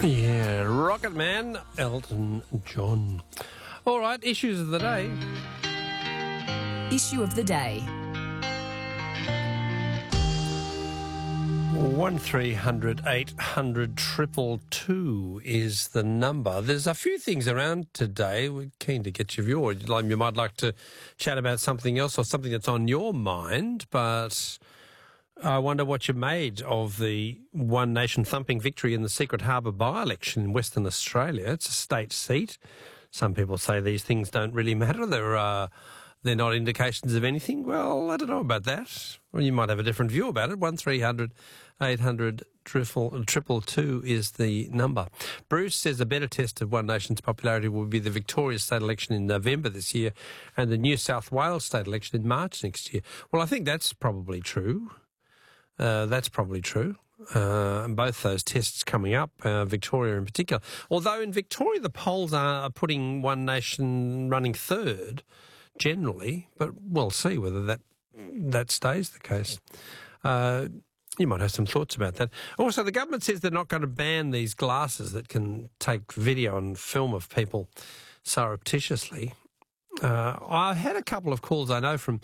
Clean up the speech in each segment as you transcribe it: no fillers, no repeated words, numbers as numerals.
Yeah, Rocket Man, Elton John. All right, issues of the day. Issue of the day. 1300 800 222 is the number. There's a few things around today. We're keen to get your view. Or you might like to chat about something else or something that's on your mind, but I wonder what you made of the One Nation thumping victory in the Secret Harbour by-election in Western Australia. It's a state seat. Some people say these things don't really matter. They're not indications of anything. Well, I don't know about that. Well, you might have a different view about it. 1300 800 222 is the number. Bruce says a better test of One Nation's popularity will be the Victoria state election in November this year and the New South Wales state election in March next year. Well, I think that's probably true. Both those tests coming up, Victoria in particular. Although in Victoria the polls are putting One Nation running third generally, but we'll see whether that stays the case. You might have some thoughts about that. Also, the government says they're not going to ban these glasses that can take video and film of people surreptitiously. I had a couple of calls I know from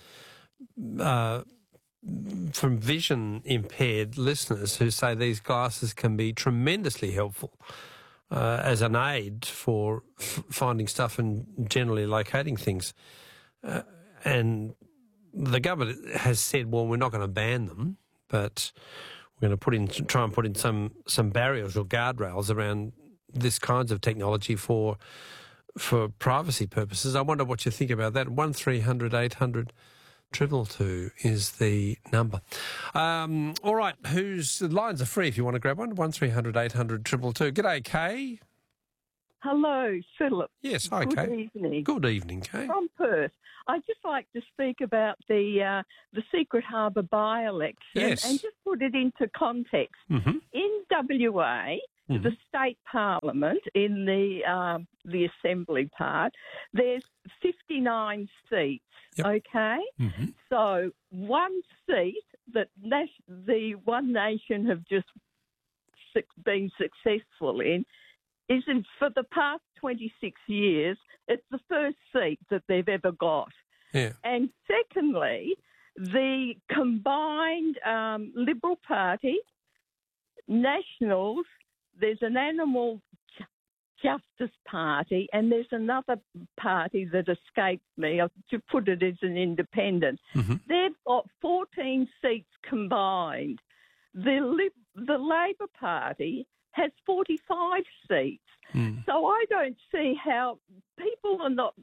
vision impaired listeners who say these glasses can be tremendously helpful as an aid for finding stuff and generally locating things. And the government has said, well, we're not going to ban them, but we're going to try and put in some barriers or guardrails around this kinds of technology for privacy purposes. I wonder what you think about that. 1300 800 222 is the number. All right, the lines are free if you want to grab one. 1300 800 222. G'day, Kay. Hello, Philip. Yes, hi, Kay. Good evening. Good evening, Kay. From Perth. I'd just like to speak about the Secret Harbour by-election and just put it into context. Mm-hmm. In WA, the state parliament, in the assembly part, there's 59 seats, okay? Mm-hmm. So one seat that the One Nation have just been successful in isn't for the past 26 years, it's the first seat that they've ever got. Yeah. And secondly, the combined Liberal Party, Nationals, there's an Animal Justice Party, and there's another party that escaped me. I've to put it as an independent. Mm-hmm. They've got 14 seats combined. The Labor Party has 45 seats. So I don't see how people are not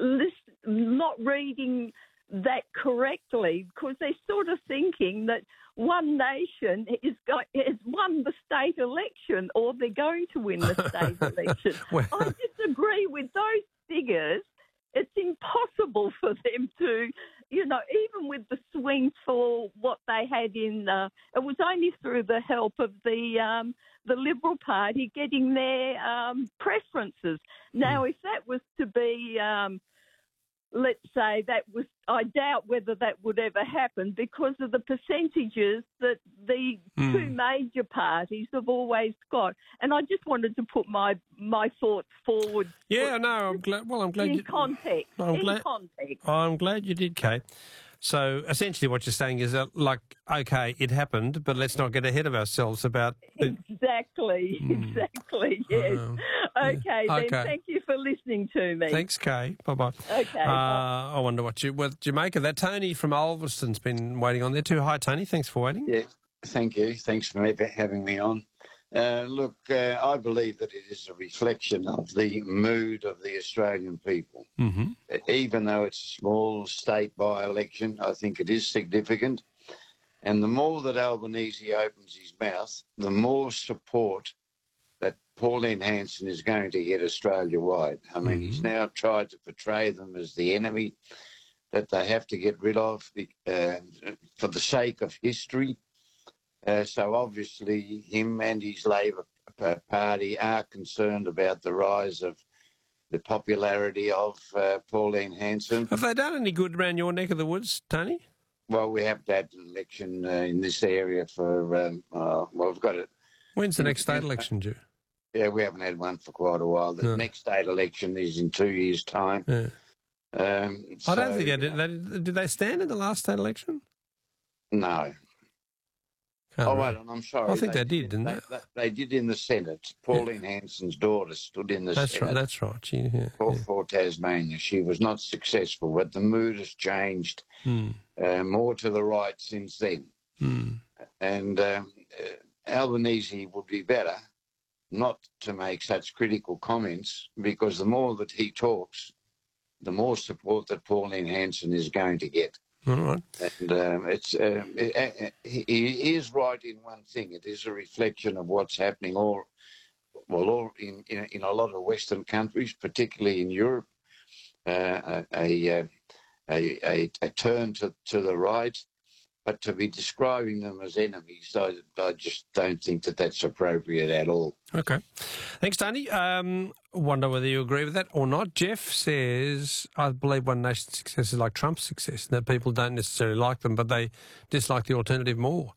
reading that correctly, because they're sort of thinking that One Nation has won the state election, or they're going to win the state election. Well, I disagree with those figures. It's impossible for them to, even with the swing for what they had it was only through the help of the Liberal Party getting their preferences. Now, if that was to be, let's say I doubt whether that would ever happen because of the percentages that the two major parties have always got. And I just wanted to put my thoughts forward. Yeah, no, I'm glad. Well, I'm glad. In context. I'm glad you did, Kate. So essentially what you're saying is okay, it happened, but let's not get ahead of ourselves about it. Exactly, yes. Okay, then thank you for listening to me. Thanks, Kay. Bye-bye. Okay. I wonder what you make of that. Tony from Ulverston's been waiting on there too. Hi, Tony. Thanks for waiting. Yeah, thank you. Thanks for having me on. I believe that it is a reflection of the mood of the Australian people. Mm-hmm. Even though it's a small state by-election, I think it is significant. And the more that Albanese opens his mouth, the more support that Pauline Hanson is going to get Australia-wide. I mean, he's now tried to portray them as the enemy that they have to get rid of for the sake of history. So obviously him and his Labor Party are concerned about the rise of the popularity of Pauline Hanson. Have they done any good around your neck of the woods, Tony? Well, we have had an election in this area for, we've got it. When's the next state election due? Yeah, we haven't had one for quite a while. The next state election is in 2 years' time. Yeah. I don't think did they stand in the last state election? No. Wait on, I'm sorry. I think they did, didn't they? They did in the Senate. Pauline Hanson's daughter stood in the Senate. That's right. For Tasmania. She was not successful, but the mood has changed more to the right since then. And Albanese would be better not to make such critical comments, because the more that he talks, the more support that Pauline Hanson is going to get. All right. And he is right in one thing. It is a reflection of what's happening in a lot of Western countries, particularly in Europe. A turn to the right. But to be describing them as enemies, I just don't think that that's appropriate at all. Okay. Thanks, Tony. Wonder whether you agree with that or not. Jeff says, I believe one nation's success is like Trump's success, that people don't necessarily like them, but they dislike the alternative more.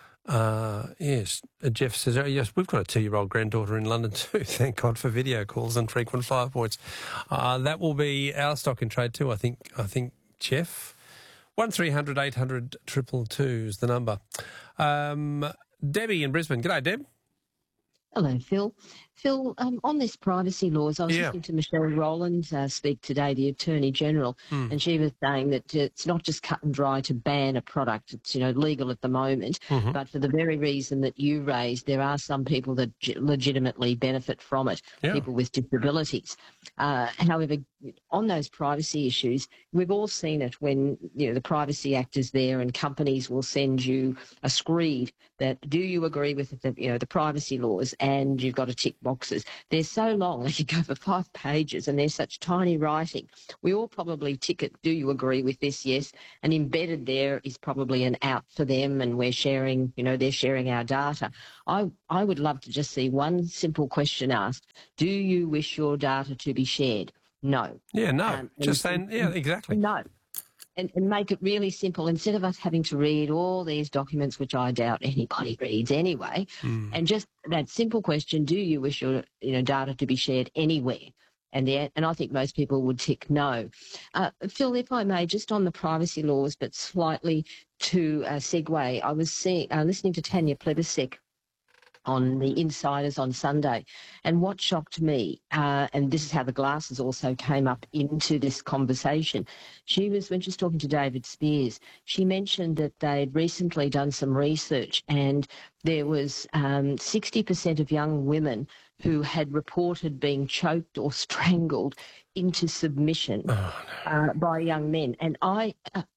Yes. Jeff says, yes, we've got a 2-year-old granddaughter in London too. Thank God for video calls and frequent flyer points. That will be our stock in trade too, I think, Jeff. 1300 800 222 is the number. Debbie in Brisbane. G'day, Deb. Hello, Phil. Phil, on this privacy laws, I was listening to Michelle Rowland speak today, the Attorney-General, and she was saying that it's not just cut and dry to ban a product. It's, legal at the moment, but for the very reason that you raised, there are some people that legitimately benefit from it, people with disabilities. However, on those privacy issues, we've all seen it when, the Privacy Act is there and companies will send you a screed that, do you agree with the privacy laws? And you've got to tick boxes. They're so long, they could go for 5 pages and they're such tiny writing. We all probably tick it, do you agree with this? Yes. And embedded there is probably an out for them, and we're sharing, they're sharing our data. I would love to just see one simple question asked. Do you wish your data to be shared? No. Yeah, no. Just saying, exactly. No. And make it really simple, instead of us having to read all these documents, which I doubt anybody reads anyway, and just that simple question, do you wish your data to be shared anywhere? And I think most people would tick no. Phil, if I may, just on the privacy laws, but slightly to segue, I was listening to Tanya Plibersek on the Insiders on Sunday, and what shocked me, and this is how the glasses also came up into this conversation, when she was talking to David Spears, she mentioned that they'd recently done some research, and there was 60% of young women who had reported being choked or strangled into submission by young men. And I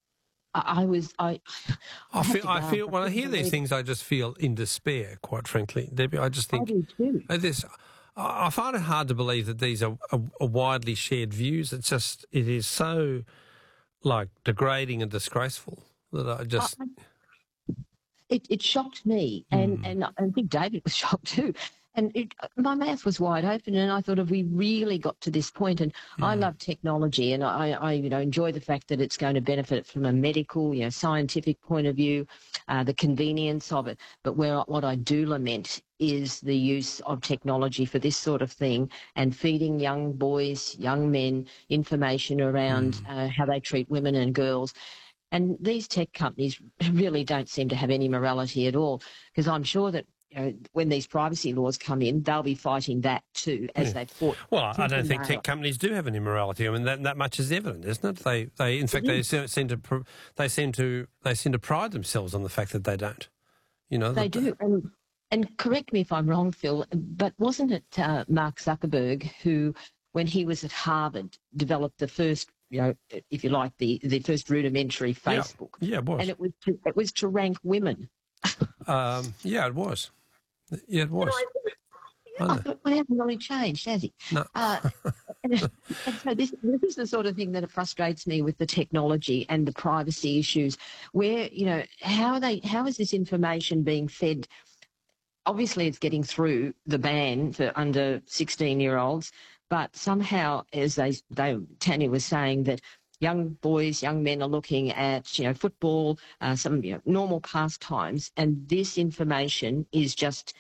feel when I hear these things, I just feel in despair, quite frankly, Debbie. I just think I find it hard to believe that these are widely shared views. It is so degrading and disgraceful that I just. It shocked me, and I think David was shocked too. And my mouth was wide open, and I thought, have we really got to this point? And I love technology, and I enjoy the fact that it's going to benefit from a medical, scientific point of view, the convenience of it. But what I do lament is the use of technology for this sort of thing, and feeding young boys, young men information around how they treat women and girls. And these tech companies really don't seem to have any morality at all, because I'm sure that when these privacy laws come in, they'll be fighting that too, as they've fought. Well, I don't think tech companies do have any morality. I mean, that much is evident, isn't it? They seem to pride themselves on the fact that they don't. They do. And correct me if I'm wrong, Phil, but wasn't it Mark Zuckerberg who, when he was at Harvard, developed the first, if you like, the first rudimentary Facebook? Yeah, it was. And it was to rank women. Yeah, it was. Yeah, it was. We haven't really changed, has he? No. And so this is the sort of thing that frustrates me with the technology and the privacy issues, where, how is this information being fed? Obviously, it's getting through the ban for under 16-year-olds, but somehow, as Tanya was saying, that young boys, young men are looking at, football, some normal pastimes, and this information is just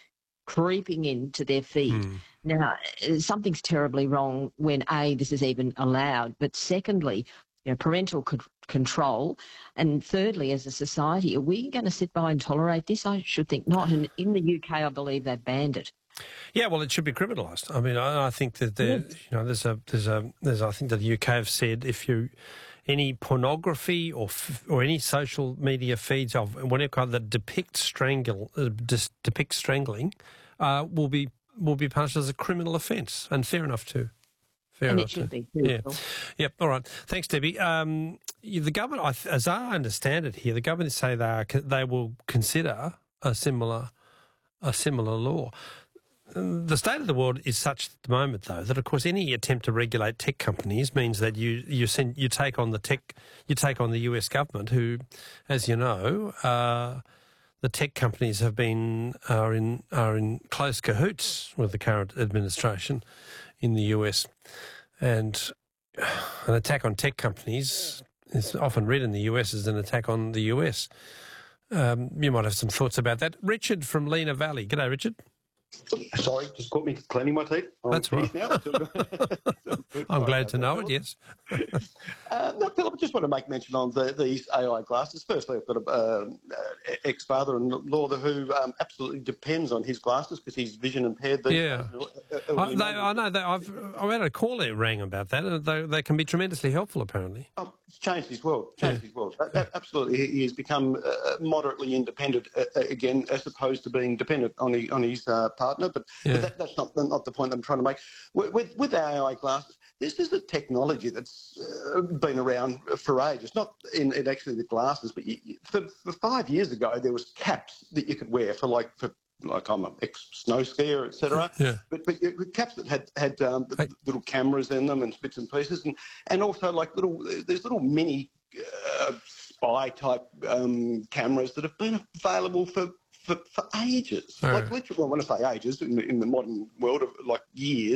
creeping into their feed. Now, something's terribly wrong when, A, this is even allowed, but secondly, parental control, and thirdly, as a society, are we going to sit by and tolerate this? I should think not. And in the UK, I believe they've banned it. Yeah, well, it should be criminalised. I mean, I think that I think that the UK have said if you any pornography or any social media feeds of whatever that depict strangling will be punished as a criminal offence, and fair enough too. And it should be. Yeah. Yep. All right. Thanks, Debbie. The government, as I understand it here, the government say they will consider a similar law. The state of the world is such at the moment, though, that of course any attempt to regulate tech companies means that you take on the US government, who, as you know, the tech companies are in close cahoots with the current administration in the US, and an attack on tech companies is often read in the US as an attack on the US. You might have some thoughts about that. Richard from Lena Valley. G'day, Richard. Sorry, just caught me cleaning my teeth. That's right. I'm glad to know it, yes. No, Philip, I just want to make mention on these AI glasses. Firstly, I've got an ex-father-in-law who absolutely depends on his glasses because he's vision impaired. I know. I've had a call that rang about that. They can be tremendously helpful, apparently. It's changed his world. Absolutely. He has become moderately independent again, as opposed to being dependent on his partner. But that's not the point I'm trying to make. With AI glasses, this is a technology that's been around for ages. Not in actually the glasses, but for 5 years ago, there was caps that you could wear for I'm an ex-snow skier, etc. Yeah. But caps that had little cameras in them and bits and pieces, and also there's little mini spy type cameras that have been available for ages. Like literally, when I say ages, in the modern world of years.